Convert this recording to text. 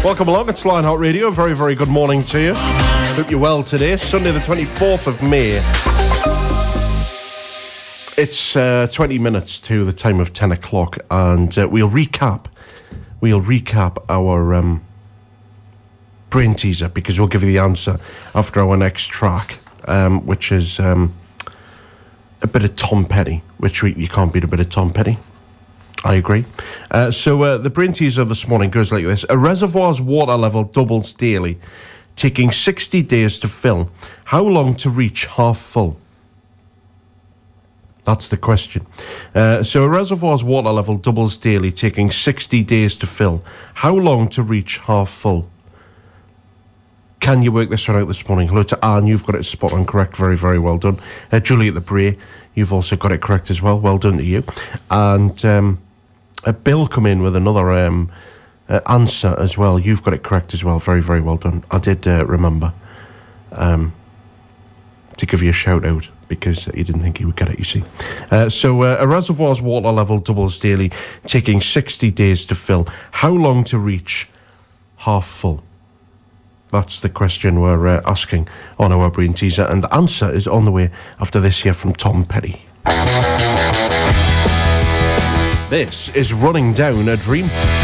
Welcome along, it's Lionheart Radio. Very, very good morning to you. Hope you're well today. Sunday the 24th of May. It's 20 minutes to the time of 10 o'clock, and we'll recap our brain teaser, because we'll give you the answer after our next track, which is a bit of Tom Petty, which you can't beat a bit of Tom Petty. I agree. So the brain teaser this morning goes like this. A reservoir's water level doubles daily, taking 60 days to fill. How long to reach half full? That's the question. So a reservoir's water level doubles daily, taking 60 days to fill. How long to reach half full? Can you work this one out this morning? Hello to Anne, you've got it spot on correct. Very, very well done. Julie at the Bray, you've also got it correct as well. Well done to you. And Bill come in with another answer as well. You've got it correct as well. Very, very well done. I did remember to give you a shout out, because you didn't think you would get it, you see. So a reservoir's water level doubles daily, taking 60 days to fill. How long to reach half full? That's the question we're asking on our brain teaser, and the answer is on the way after this here from Tom Petty. This is Running Down a Dream.